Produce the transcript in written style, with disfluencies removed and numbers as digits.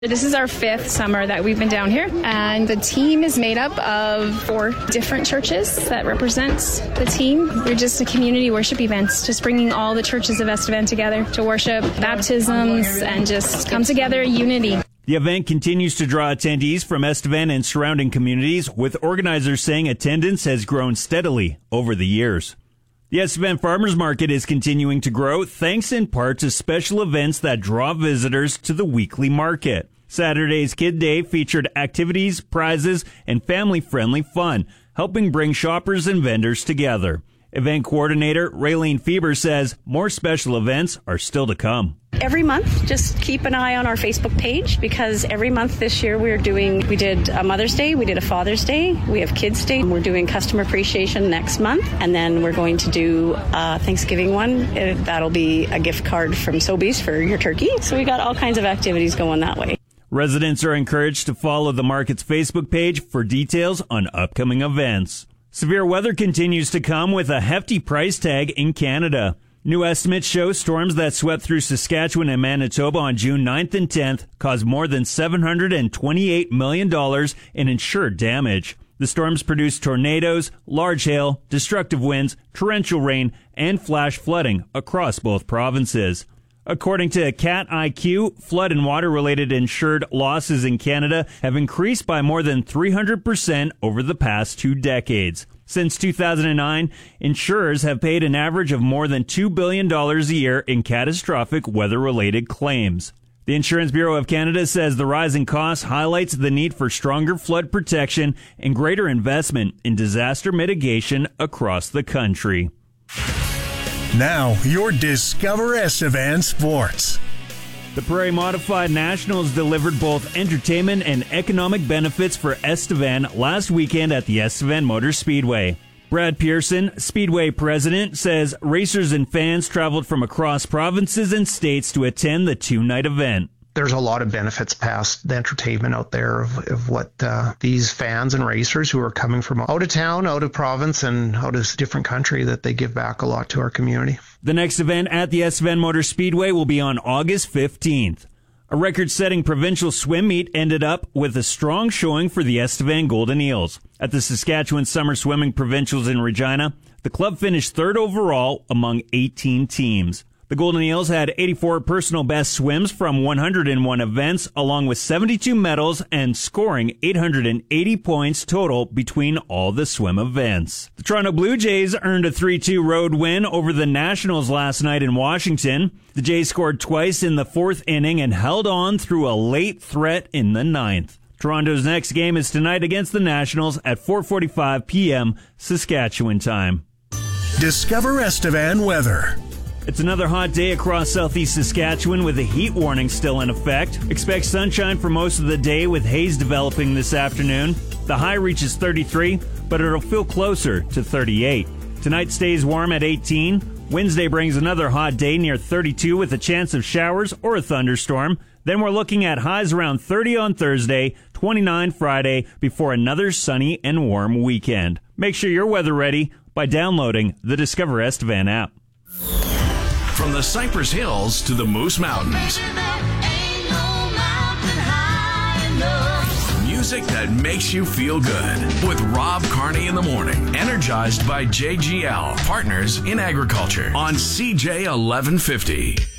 This is our 5th summer that we've been down here, and the team is made up of 4 different churches that represent the team. We're just a community worship event, just bringing all the churches of Estevan together to worship, baptisms, and just come together in unity. The event continues to draw attendees from Estevan and surrounding communities, with organizers saying attendance has grown steadily over the years. The Estevan Farmers Market is continuing to grow, thanks in part to special events that draw visitors to the weekly market. Saturday's Kid Day featured activities, prizes, and family-friendly fun, helping bring shoppers and vendors together. Event coordinator Raylene Fieber says more special events are still to come. Every month, just keep an eye on our Facebook page, because every month this year we did a Mother's Day, we did a Father's Day, we have Kids Day, we're doing Customer Appreciation next month, and then we're going to do a Thanksgiving one. That'll be a gift card from Sobeys for your turkey. So we got all kinds of activities going that way. Residents are encouraged to follow the market's Facebook page for details on upcoming events. Severe weather continues to come with a hefty price tag in Canada. New estimates show storms that swept through Saskatchewan and Manitoba on June 9th and 10th caused more than $728 million in insured damage. The storms produced tornadoes, large hail, destructive winds, torrential rain, and flash flooding across both provinces. According to Cat IQ, flood and water-related insured losses in Canada have increased by more than 300% over the past 2 decades. Since 2009, insurers have paid an average of more than $2 billion a year in catastrophic weather-related claims. The Insurance Bureau of Canada says the rising costs highlights the need for stronger flood protection and greater investment in disaster mitigation across the country. Now, your Discover Estevan Sports. The Prairie Modified Nationals delivered both entertainment and economic benefits for Estevan last weekend at the Estevan Motor Speedway. Brad Pearson, Speedway president, says racers and fans traveled from across provinces and states to attend the 2-night event. There's a lot of benefits past the entertainment out there of what these fans and racers who are coming from out of town, out of province, and out of different country, that they give back a lot to our community. The next event at the Estevan Motor Speedway will be on August 15th. A record-setting provincial swim meet ended up with a strong showing for the Estevan Golden Eels. At the Saskatchewan Summer Swimming Provincials in Regina, the club finished 3rd overall among 18 teams. The Golden Eels had 84 personal best swims from 101 events, along with 72 medals and scoring 880 points total between all the swim events. The Toronto Blue Jays earned a 3-2 road win over the Nationals last night in Washington. The Jays scored twice in the 4th inning and held on through a late threat in the 9th. Toronto's next game is tonight against the Nationals at 4:45 p.m. Saskatchewan time. Discover Estevan weather. It's another hot day across southeast Saskatchewan with a heat warning still in effect. Expect sunshine for most of the day with haze developing this afternoon. The high reaches 33, but it'll feel closer to 38. Tonight stays warm at 18. Wednesday brings another hot day near 32 with a chance of showers or a thunderstorm. Then we're looking at highs around 30 on Thursday, 29 Friday, before another sunny and warm weekend. Make sure you're weather ready by downloading the Discover Estevan app. From the Cypress Hills to the Moose Mountains. Music that makes you feel good. With Rob Carney in the morning. Energized by JGL, Partners in Agriculture on CJ 1150.